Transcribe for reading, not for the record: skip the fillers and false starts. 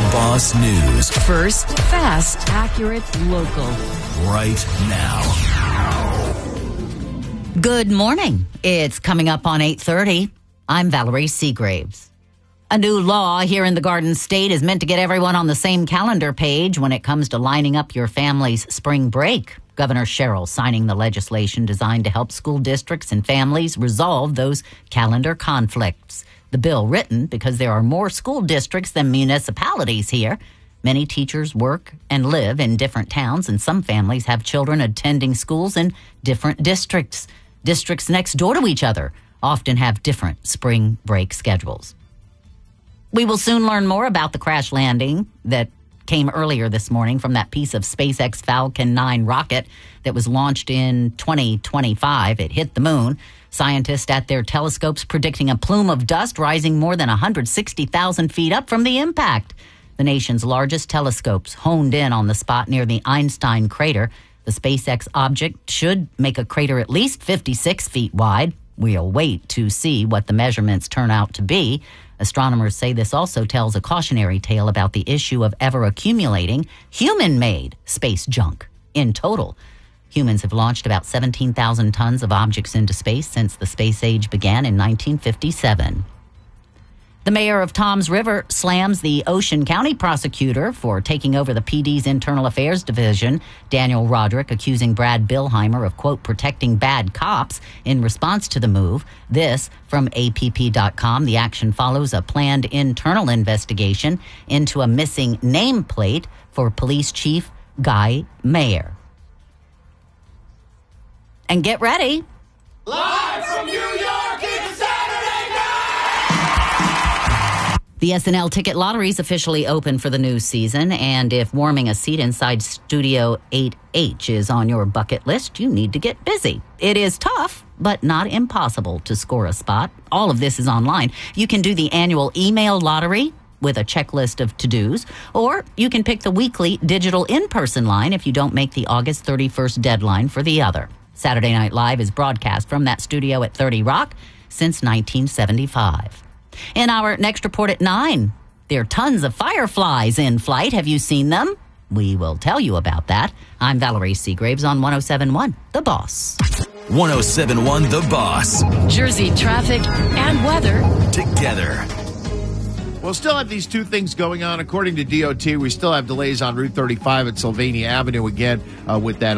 Boss News. First, fast, accurate, local. Right now. Good morning. It's coming up on 8:30. I'm Valerie Seagraves. A new law here in the Garden State is meant to get everyone on the same calendar page when it comes to lining up your family's spring break. Governor Sherrill signing the legislation designed to help school districts and families resolve those calendar conflicts. The bill written because there are more school districts than municipalities here. Many teachers work and live in different towns, and some families have children attending schools in different districts. Districts next door to each other often have different spring break schedules. We will soon learn more about the crash landing that came earlier this morning from that piece of SpaceX Falcon 9 rocket that was launched in 2025. It hit the moon. Scientists at their telescopes predicting a plume of dust rising more than 160,000 feet up from the impact. The nation's largest telescopes honed in on the spot near the Einstein crater. The SpaceX object should make a crater at least 56 feet wide. We'll wait to see what the measurements turn out to be. Astronomers say this also tells a cautionary tale about the issue of ever accumulating human-made space junk. In total, humans have launched about 17,000 tons of objects into space since the space age began in 1957. The mayor of Toms River slams the Ocean County prosecutor for taking over the PD's Internal Affairs Division. Daniel Roderick accusing Brad Billheimer of, quote, protecting bad cops in response to the move. This from APP.com. The action follows a planned internal investigation into a missing nameplate for Police Chief Guy Mayer. And get ready. Live from New York, it's Saturday night! The SNL Ticket Lottery is officially open for the new season, and if warming a seat inside Studio 8H is on your bucket list, you need to get busy. It is tough, but not impossible to score a spot. All of this is online. You can do the annual email lottery with a checklist of to-dos, or you can pick the weekly digital in-person line if you don't make the August 31st deadline for the other. Saturday Night Live is broadcast from that studio at 30 Rock since 1975. In our next report at 9, there are tons of fireflies in flight. Have you seen them? We will tell you about that. I'm Valerie Seagraves on 107.1 The Boss. 107.1 The Boss. Jersey traffic and weather Together. We'll still have these two things going on. According to DOT, we still have delays on Route 35 at Sylvania Avenue again with that